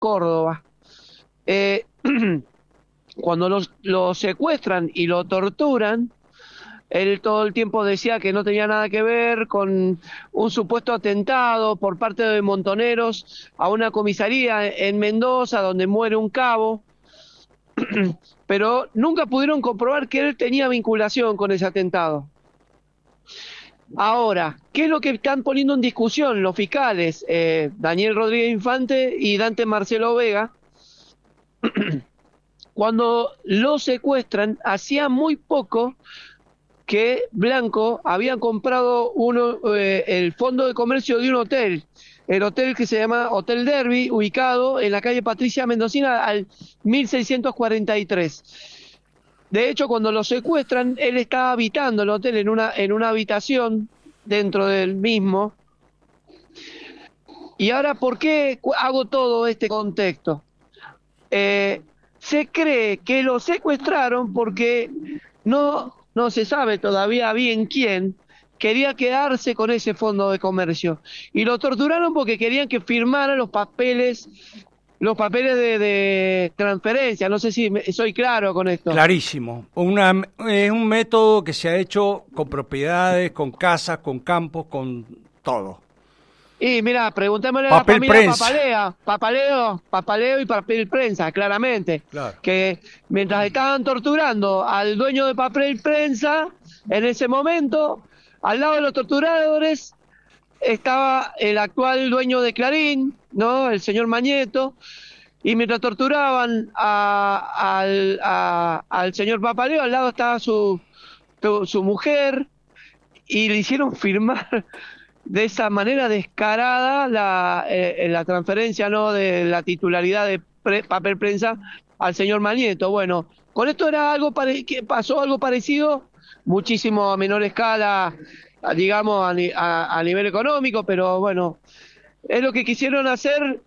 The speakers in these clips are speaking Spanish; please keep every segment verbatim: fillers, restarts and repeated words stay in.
Córdoba. Eh, cuando los, lo secuestran y lo torturan, él todo el tiempo decía que no tenía nada que ver con un supuesto atentado por parte de montoneros a una comisaría en Mendoza donde muere un cabo, pero nunca pudieron comprobar que él tenía vinculación con ese atentado. Ahora, ¿qué es lo que están poniendo en discusión los fiscales, eh, Daniel Rodríguez Infante y Dante Marcelo Vega? Cuando lo secuestran, hacía muy poco que Blanco había comprado uno, eh, el fondo de comercio de un hotel, el hotel que se llama Hotel Derby, ubicado en la calle Patricia Mendocina al mil seiscientos cuarenta y tres. De hecho, cuando lo secuestran, él estaba habitando el hotel en una, en una habitación dentro del mismo. Y ahora, ¿por qué hago todo este contexto? Eh, se cree que lo secuestraron porque no, no se sabe todavía bien quién quería quedarse con ese fondo de comercio. Y lo torturaron porque querían que firmara los papeles los papeles de, de transferencia. No sé si me, soy claro con esto. Clarísimo. Una, es un método que se ha hecho con propiedades, con casas, con campos, con todo. Y mira, preguntémosle a la Papel familia prensa. Papalea, Papaleo, Papaleo y papel prensa, claramente. Claro. Que mientras estaban torturando al dueño de papel prensa, en ese momento, al lado de los torturadores, estaba el actual dueño de Clarín, ¿no? El señor Mañeto, y mientras torturaban a, al, a, al señor Papaleo, al lado estaba su, su, su mujer, y le hicieron firmar de esa manera descarada la, eh, la transferencia, ¿no?, de la titularidad de pre, papel prensa al señor Mañeto. Bueno, con esto era algo pare, que pasó algo parecido, muchísimo a menor escala, digamos, a, a, a nivel económico, pero bueno, es lo que quisieron hacer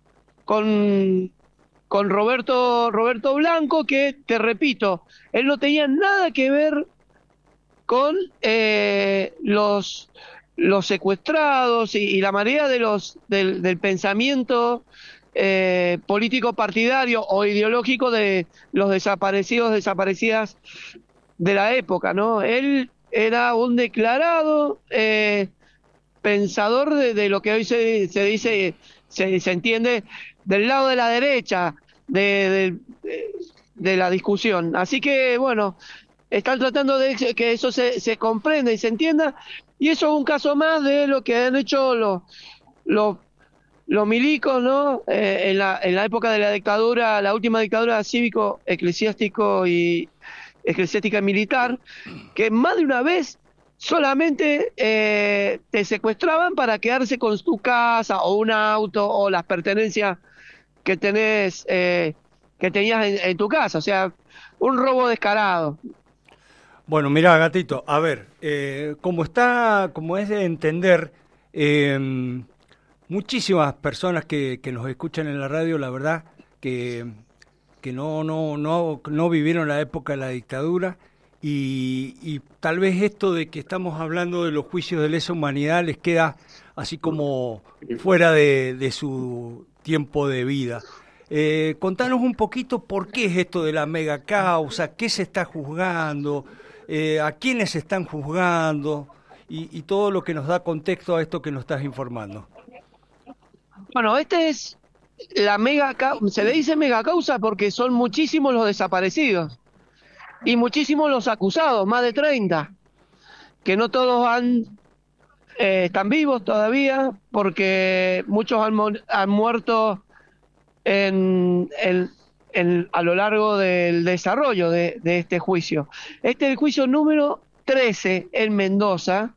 con, con Roberto, Roberto Blanco, que, te repito, él no tenía nada que ver con eh, los, los secuestrados y, y la marea de los, del, del pensamiento eh, político partidario o ideológico de los desaparecidos, desaparecidas de la época, ¿no? Él era un declarado eh, pensador de, de lo que hoy se, se dice, se, se entiende del lado de la derecha de, de, de la discusión. Así que, bueno, están tratando de que eso se, se comprenda y se entienda, y eso es un caso más de lo que han hecho los, los, los milicos, ¿no? Eh, en, la, en la época de la dictadura, la última dictadura cívico, eclesiástico y eclesiástica militar, que más de una vez solamente eh, te secuestraban para quedarse con tu casa o un auto o las pertenencias que tenés, eh, que tenías en, en tu casa, o sea, un robo descarado. Bueno, mira, Gatito, a ver, eh, como está, como es de entender, eh, muchísimas personas que, que nos escuchan en la radio, la verdad, que, que no, no, no, no vivieron la época de la dictadura, y, y tal vez esto de que estamos hablando de los juicios de lesa humanidad les queda así como fuera de, de su tiempo de vida. Eh, contanos un poquito por qué es esto de la mega causa, qué se está juzgando, eh, a quiénes se están juzgando y, y todo lo que nos da contexto a esto que nos estás informando. Bueno, este es la mega causa, se le dice mega causa porque son muchísimos los desaparecidos y muchísimos los acusados, más de treinta, que no todos han eh, están vivos todavía porque muchos han, han muerto en, en, en, a lo largo del desarrollo de, de este juicio. Este es el juicio número trece en Mendoza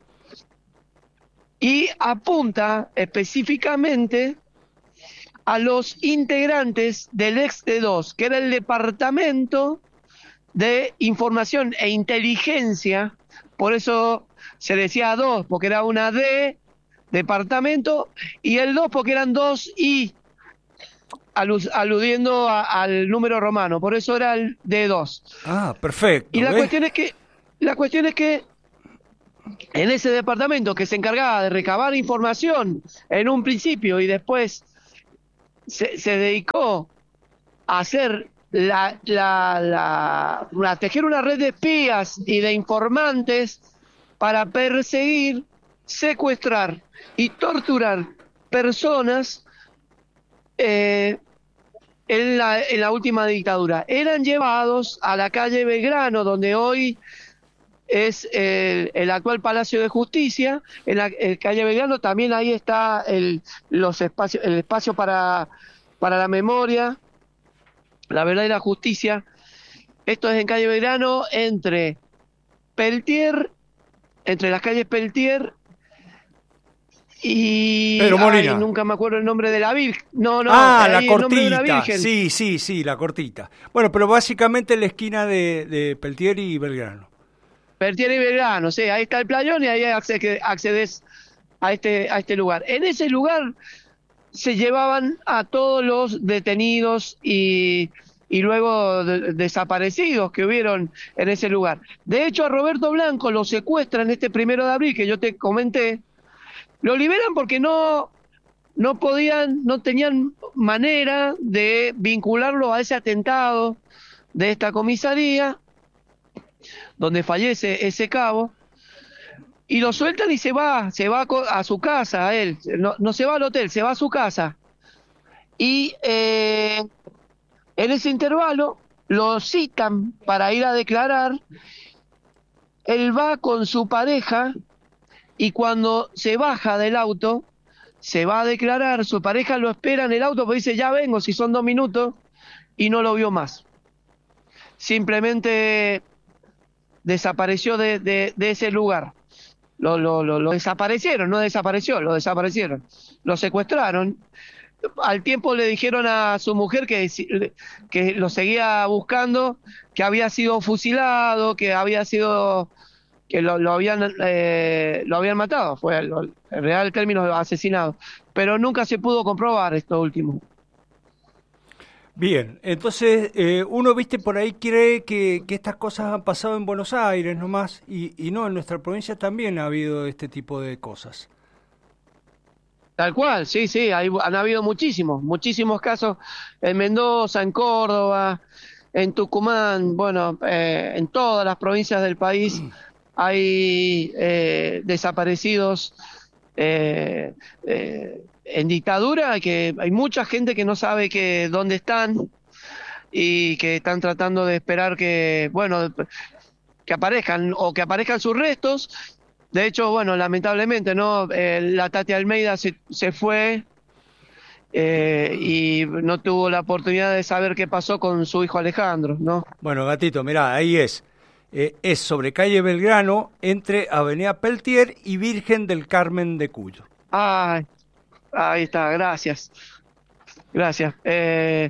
y apunta específicamente a los integrantes del ex D dos, que era el Departamento de Información e Inteligencia, por eso se decía dos, porque era una D, departamento, y el dos porque eran dos I, aludiendo a, al número romano, por eso era el D dos. Ah, perfecto. Y la ¿ves? cuestión es que, la cuestión es que en ese departamento que se encargaba de recabar información en un principio y después se, se dedicó a hacer la, la, la, a tejer una red de espías y de informantes para perseguir, secuestrar y torturar personas eh, en, la, en la última dictadura. Eran llevados a la calle Belgrano, donde hoy es el, el actual Palacio de Justicia. En la el calle Belgrano también ahí está el, los espacios, el espacio para, para la memoria, la verdad y la justicia. Esto es en calle Belgrano, entre Peltier, entre las calles Peltier y Pedro Molina. Ay, nunca me acuerdo el nombre de la Virgen. No, no, Ah, la ahí el nombre de una cortita. virgen. Sí, sí, sí, la cortita. Bueno, pero básicamente en la esquina de, de Peltier y Belgrano. Peltier y Belgrano, sí, ahí está el playón y ahí accedes a este, a este lugar. En ese lugar se llevaban a todos los detenidos y, y luego de, desaparecidos que hubieron en ese lugar. De hecho, a Roberto Blanco lo secuestran este primero de abril, que yo te comenté. Lo liberan porque no, no podían, no tenían manera de vincularlo a ese atentado de esta comisaría, donde fallece ese cabo, y lo sueltan y se va, se va a su casa, a él, no, no se va al hotel, se va a su casa. Y eh, en ese intervalo lo citan para ir a declarar, él va con su pareja y cuando se baja del auto, se va a declarar, su pareja lo espera en el auto porque dice, ya vengo, si son dos minutos, y no lo vio más. Simplemente desapareció de, de, de ese lugar. Lo, lo, lo, lo desaparecieron, no desapareció, lo desaparecieron. Lo secuestraron. Al tiempo le dijeron a su mujer que, que lo seguía buscando, que había sido fusilado, que había sido, que lo, lo habían eh, lo habían matado, fue el, el real término asesinado. Pero nunca se pudo comprobar esto último. Bien, entonces eh, uno, viste, por ahí cree que, que estas cosas han pasado en Buenos Aires nomás, y, y no, en nuestra provincia también ha habido este tipo de cosas. Tal cual, sí, sí, hay, han habido muchísimos, muchísimos casos en Mendoza, en Córdoba, en Tucumán, bueno, eh, en todas las provincias del país hay eh, desaparecidos eh, eh, en dictadura, que hay mucha gente que no sabe que dónde están y que están tratando de esperar que, bueno, que aparezcan o que aparezcan sus restos. De hecho, bueno, lamentablemente, ¿no? Eh, la Tati Almeida se, se fue eh, y no tuvo la oportunidad de saber qué pasó con su hijo Alejandro, ¿no? Bueno, Gatito, mirá, ahí es. Eh, es sobre calle Belgrano, entre Avenida Peltier y Virgen del Carmen de Cuyo. Ay, ahí está, gracias. Gracias. Eh,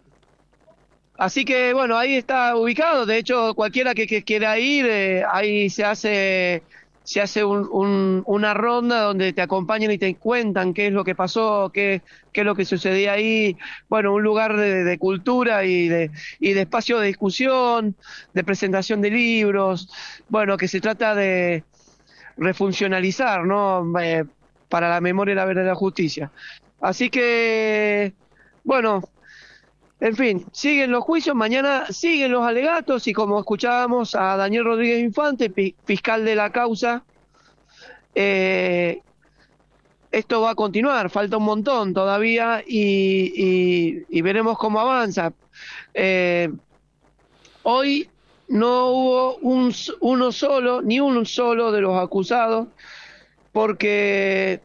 así que, bueno, ahí está ubicado. De hecho, cualquiera que, que quiera ir, eh, ahí se hace... se hace un, un, una ronda donde te acompañan y te cuentan qué es lo que pasó, qué, qué es lo que sucedía ahí. Bueno, un lugar de, de cultura y de, y de espacio de discusión, de presentación de libros, bueno, que se trata de refuncionalizar, ¿no? Eh, para la memoria y la verdad y la justicia. Así que, bueno, en fin, siguen los juicios, mañana siguen los alegatos y como escuchábamos a Daniel Rodríguez Infante, fiscal de la causa, eh, esto va a continuar, falta un montón todavía y, y, y veremos cómo avanza. Eh, hoy no hubo un, uno solo, ni uno solo de los acusados, porque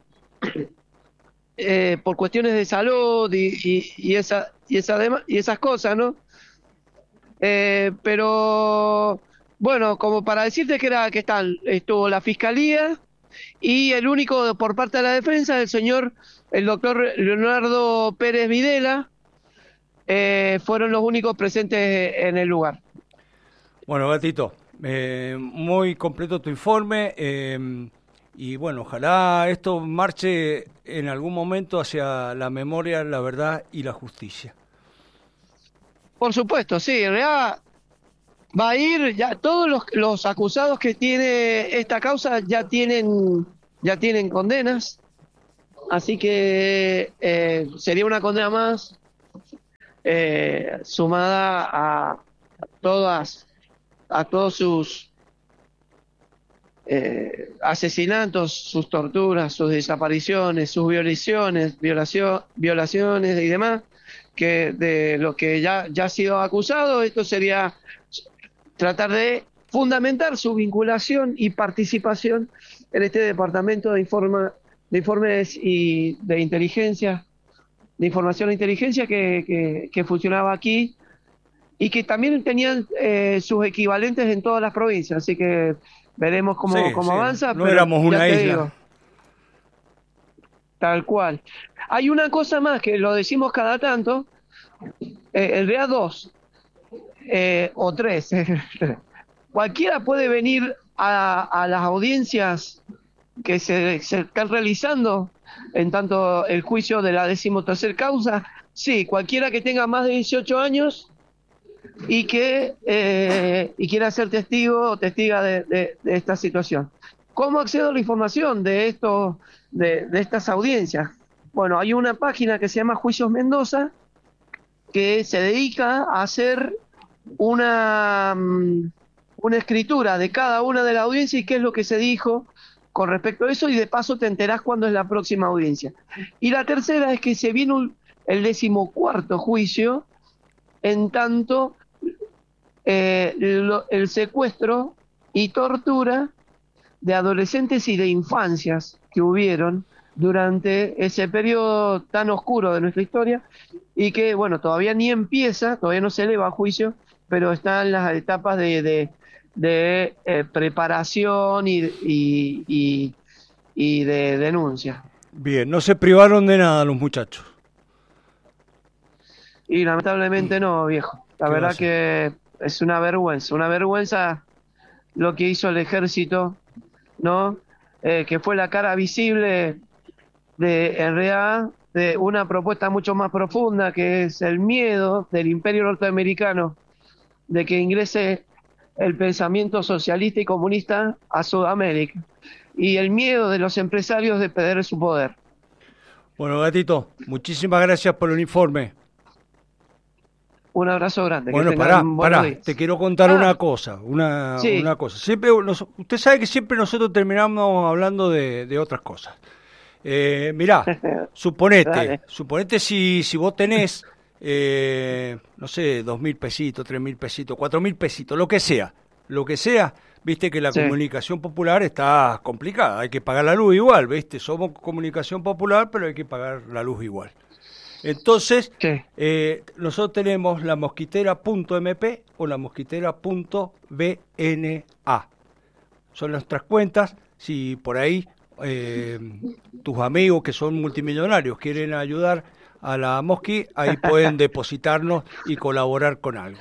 eh, por cuestiones de salud y, y, y esa y esa y esas cosas, ¿no? Eh, pero bueno, como para decirte que era que están, estuvo la fiscalía y el único por parte de la defensa, el señor, el doctor Leonardo Pérez Videla, eh, fueron los únicos presentes en el lugar. Bueno, Gatito, eh, muy completo tu informe. Eh, Y bueno, ojalá esto marche en algún momento hacia la memoria, la verdad y la justicia. Por supuesto, sí, en realidad va a ir, ya todos los, los acusados que tiene esta causa ya tienen, ya tienen condenas. Así que eh, sería una condena más, eh, sumada a todas, a todos sus eh, asesinatos, sus torturas, sus desapariciones, sus violaciones, violación, violaciones y demás, que de lo que ya, ya ha sido acusado. Esto sería tratar de fundamentar su vinculación y participación en este departamento de, informa, de informes y de inteligencia, de información e inteligencia que, que, que funcionaba aquí y que también tenían eh, sus equivalentes en todas las provincias. Así que veremos cómo, Sí, cómo sí, avanza. no Pero éramos ya una te isla. digo, tal cual. Hay una cosa más que lo decimos cada tanto, eh, en realidad dos, eh, o tres. Cualquiera puede venir a, a las audiencias que se, se están realizando, en tanto el juicio de la decimotercer causa. Sí, cualquiera que tenga más de dieciocho años y que eh, y quiera ser testigo o testiga de, de, de esta situación. ¿Cómo accedo a la información de esto, de, de estas audiencias? Bueno, hay una página que se llama Juicios Mendoza, que se dedica a hacer una, um, una escritura de cada una de las audiencias y qué es lo que se dijo con respecto a eso, y de paso te enterás cuándo es la próxima audiencia. Y la tercera es que se viene un, el decimocuarto juicio, en tanto eh, lo, el secuestro y tortura de adolescentes y de infancias que hubieron durante ese periodo tan oscuro de nuestra historia, y que, bueno, todavía ni empieza, todavía no se eleva a juicio, pero está en las etapas de, de, de eh, preparación y, y, y, y de denuncia. Bien, no se privaron de nada los muchachos. Y lamentablemente no, viejo. La ¿Qué va a verdad ser? que es una vergüenza, una vergüenza lo que hizo el ejército, ¿no? Eh, que fue la cara visible de, en realidad, de una propuesta mucho más profunda, que es el miedo del imperio norteamericano de que ingrese el pensamiento socialista y comunista a Sudamérica, y el miedo de los empresarios de perder su poder. Bueno, Gatito, muchísimas gracias por el informe. Un abrazo grande, que Bueno, tengan pará, buenos pará, días. te quiero contar Ah, una cosa, una, sí, una cosa. Siempre, nos- usted sabe que siempre nosotros terminamos hablando de, de otras cosas. Eh, mirá, suponete, dale. suponete si, si vos tenés, eh, no sé, dos mil pesitos, tres mil pesitos, cuatro mil pesitos, lo que sea, lo que sea, viste que la Sí, comunicación popular está complicada, hay que pagar la luz igual, viste, somos comunicación popular, pero hay que pagar la luz igual. Entonces, sí. eh, nosotros tenemos la mosquitera punto m p o la mosquitera punto b n a. Son nuestras cuentas. Si por ahí eh, tus amigos que son multimillonarios quieren ayudar a la Mosqui, ahí pueden depositarnos y colaborar con algo.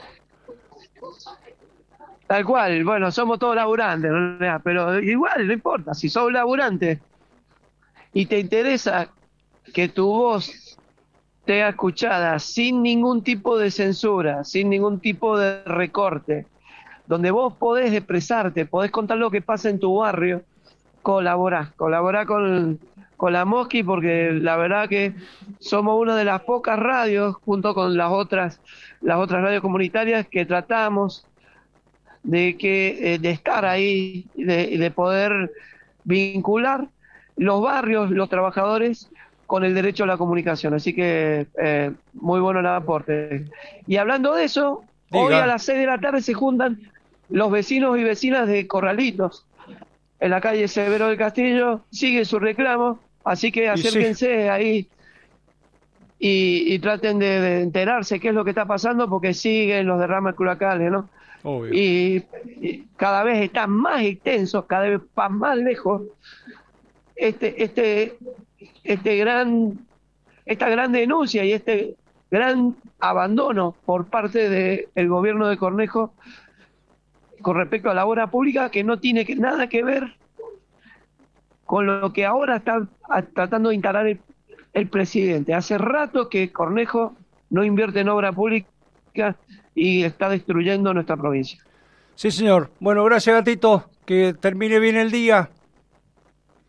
Tal cual, bueno, somos todos laburantes, ¿no? Pero igual, no importa, si sos laburante y te interesa que tu voz sea escuchada sin ningún tipo de censura, sin ningún tipo de recorte, donde vos podés expresarte, podés contar lo que pasa en tu barrio, colaborá, colaborá con, con la Mosqui, porque la verdad que somos una de las pocas radios, junto con las otras, las otras radios comunitarias, que tratamos de que eh, de estar ahí, de, de poder vincular los barrios, los trabajadores con el derecho a la comunicación. Así que eh, muy bueno el aporte. Y hablando de eso, hoy a Diga, las seis de la tarde se juntan los vecinos y vecinas de Corralitos, en la calle Severo del Castillo, sigue su reclamo, así que y sí, acérquense ahí y, y traten de, de enterarse qué es lo que está pasando, porque siguen los derrames cloacales, ¿no? obvio. Y, y cada vez están más extensos, cada vez va más lejos este, este, este gran, esta gran denuncia y este gran abandono por parte del gobierno de Cornejo con respecto a la obra pública, que no tiene que, nada que ver con lo que ahora está a, tratando de instalar el, el presidente. Hace rato que Cornejo no invierte en obra pública y está destruyendo nuestra provincia. Sí, señor. Bueno, gracias, Gatito. Que termine bien el día.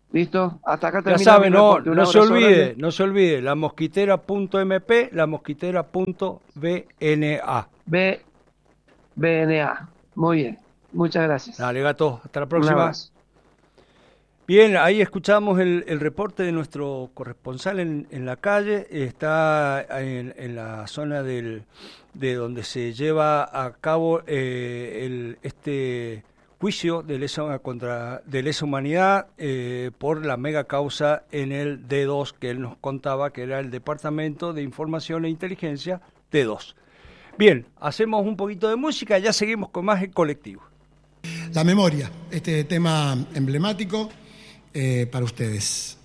¿Listo? Hasta acá Ya termina sabe, mi no, reporte. Un no se abrazo olvide, grande. no se olvide, la mosquitera punto m p, la mosquitera punto b n a. B, BNA. Muy bien. Muchas gracias. Dale, gato, hasta la Un próxima. abrazo. Bien, ahí escuchamos el, el reporte de nuestro corresponsal en, en la calle. Está en, en la zona del, de donde se lleva a cabo eh, el, este juicio de lesa contra de lesa humanidad eh, por la mega causa en el D dos que él nos contaba, que era el Departamento de Información e Inteligencia D dos. Bien, hacemos un poquito de música, ya seguimos con más El Colectivo. La memoria, este tema emblemático eh, para ustedes.